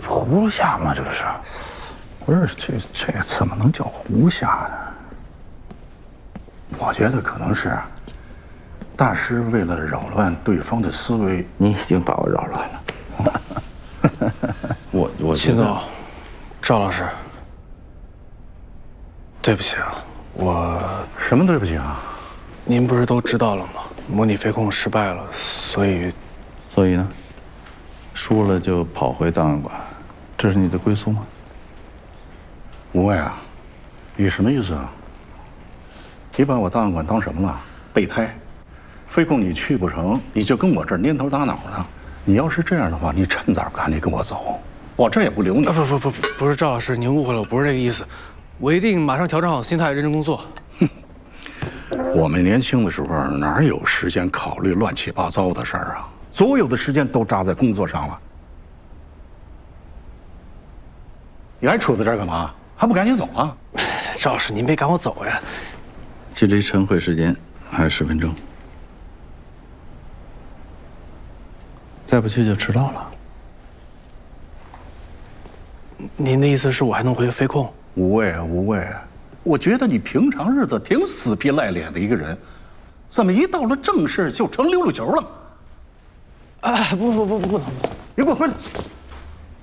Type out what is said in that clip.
胡瞎吗？这个是？不是，这怎么能叫胡瞎呢？我觉得可能是大师为了扰乱对方的思维， 你已经把我扰乱了。我秦总，赵老师，对不起啊，我什么对不起啊？ 您不是都知道了吗？模拟飞控失败了，所以呢，输了就跑回档案馆，这是你的归宿吗？ 无畏啊，你什么意思啊？你把我档案馆当什么了？备胎？飞控你去不成，你就跟我这儿蔫头耷脑的。你要是这样的话，你趁早赶紧跟我走，我这也不留你。 不是赵老师，您误会了，我不是这个意思，我一定马上调整好心态，认真工作。 我们年轻的时候哪有时间考虑乱七八糟的事儿啊？所有的时间都扎在工作上了。你还杵在这儿干嘛？还不赶紧走啊？ 赵老师，您别赶我走呀！ 距离晨会时间还有10分钟，再不去就迟到了。 您的意思是我还能回飞控？ 无畏啊，无畏啊！我觉得你平常日子挺死皮赖脸的一个人，怎么一到了正事就成溜溜球了？ 哎，不能！ 你给我回来！